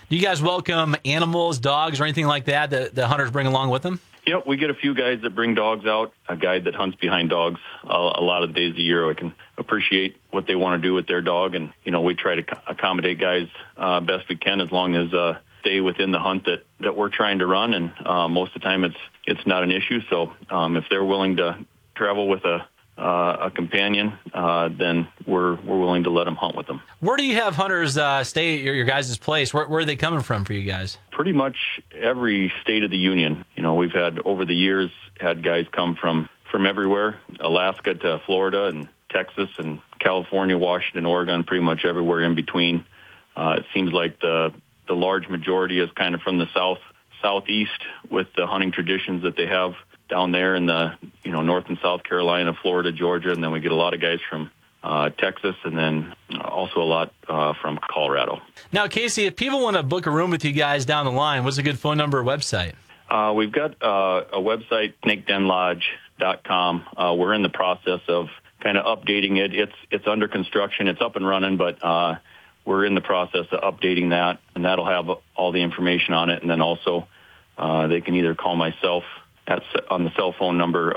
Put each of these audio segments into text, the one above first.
Do you guys welcome animals, dogs, or anything like that the hunters bring along with them? Yep, we get a few guys that bring dogs out, a guide that hunts behind dogs a lot of days a year. I can appreciate what they want to do with their dog, and, we try to accommodate guys best we can as long as stay within the hunt that we're trying to run, and most of the time it's not an issue. So if they're willing to travel with a companion, then we're willing to let them hunt with them. Where do you have hunters stay at your guys' place? Where are they coming from for you guys? Pretty much every state of the union. We've had over the years had guys come from everywhere, Alaska to Florida and Texas and California, Washington, Oregon, pretty much everywhere in between. It seems like the large majority is kind of from the southeast with the hunting traditions that they have down there in the North and South Carolina, Florida, Georgia, and then we get a lot of guys from Texas, and then also a lot from Colorado. Now, Casey, if people want to book a room with you guys down the line, what's a good phone number or website? We've got a website, snakedenlodge.com. We're in the process of kind of updating it. It's under construction. It's up and running, but we're in the process of updating that, and that'll have all the information on it. And then also they can either call myself on the cell phone number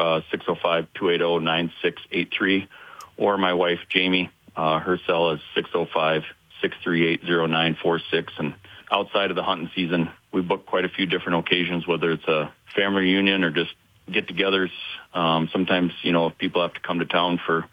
605-280-9683, or my wife, Jamie. Her cell is 605-638-0946. And outside of the hunting season, we book quite a few different occasions, whether it's a family reunion or just get-togethers. Sometimes, if people have to come to town for,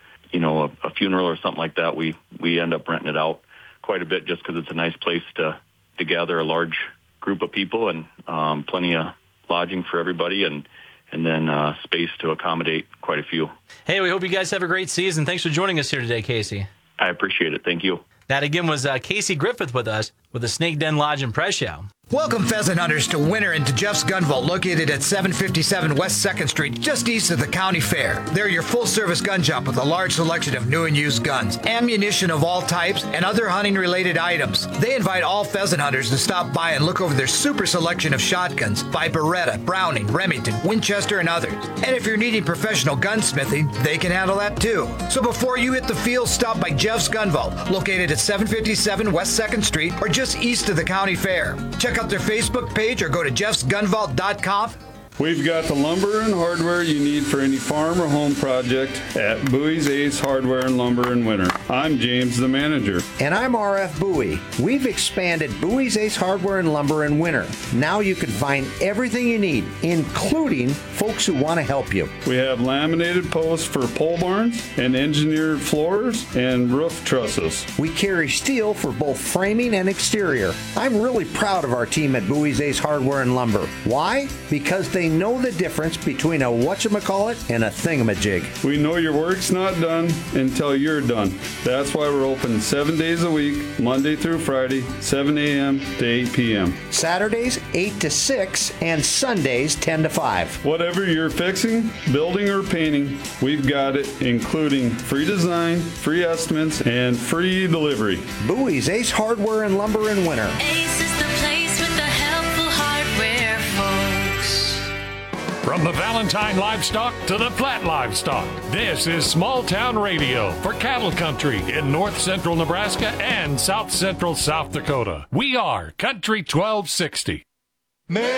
a funeral or something like that, we end up renting it out quite a bit just because it's a nice place to gather a large group of people and plenty of lodging for everybody, and then space to accommodate quite a few. Hey, we hope you guys have a great season. Thanks for joining us here today, Casey. I appreciate it. Thank you. That again was Casey Griffith with us with the Snake Den Lodge in Preshow. Welcome, pheasant hunters, to Winter and to Jeff's Gun Vault, located at 757 West 2nd Street, just east of the county fair. They're your full-service gun shop with a large selection of new and used guns, ammunition of all types, and other hunting-related items. They invite all pheasant hunters to stop by and look over their super selection of shotguns by Beretta, Browning, Remington, Winchester, and others. And if you're needing professional gunsmithing, they can handle that too. So before you hit the field, stop by Jeff's Gun Vault, located at 757 West 2nd Street, or just east of the county fair. Check out their Facebook page or go to jeffsgunvault.com. We've got the lumber and hardware you need for any farm or home project at Bowie's Ace Hardware and Lumber in Winter. I'm James, the manager. And I'm RF Bowie. We've expanded Bowie's Ace Hardware and Lumber in Winter. Now you can find everything you need, including folks who want to help you. We have laminated posts for pole barns and engineered floors and roof trusses. We carry steel for both framing and exterior. I'm really proud of our team at Bowie's Ace Hardware and Lumber. Why? Because they know the difference between a whatchamacallit and a thingamajig. We know your work's not done until you're done. That's why we're open 7 days a week, Monday through Friday, 7 a.m. to 8 p.m. Saturdays, 8 to 6, and Sundays, 10 to 5. Whatever you're fixing, building, or painting, we've got it, including free design, free estimates, and free delivery. Bowie's Ace Hardware and Lumber in Winter. Ace is the place with the helpful hardware, folks. From the Valentine Livestock to the Flat Livestock, this is Small Town Radio for cattle country in north central Nebraska and south central South Dakota. We are Country 1260.